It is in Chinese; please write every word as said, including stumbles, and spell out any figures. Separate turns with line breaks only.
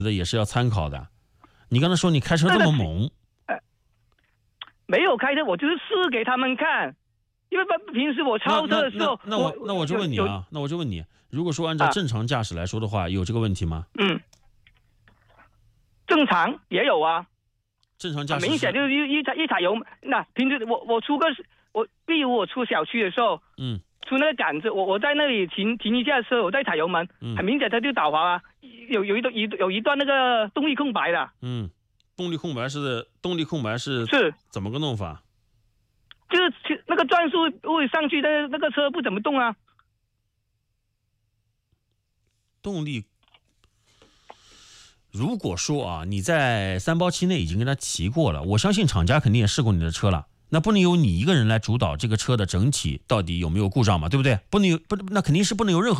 的也是要参考的。你刚才说你开车这么猛，
呃、没有开车，我就是试给他们看。因为平时我超车的时候，
那那 那, 那, 我那我就问你啊，那我就问你，如果说按照正常驾驶来说的话，啊、有这个问题吗？
嗯，正常也有啊。
正常驾驶、
啊、明显就是一一踩一踩油，那平时我我出个我，例如我出小区的时候，
嗯，
出那个杆子，我我在那里停停一下车，我再踩油门，嗯、很明显它就导滑啊，有有一段有一段那个动力空白的。
嗯，动力空白是动力空白是
是
怎么个弄法？
就是那个转速会上去，但是那个车不怎么动啊。
动力，如果说啊，你在三包期内已经跟他骑过了，我相信厂家肯定也试过你的车了，那不能由你一个人来主导这个车的整体到底有没有故障嘛，对不对？不能有不，那肯定是不能有任何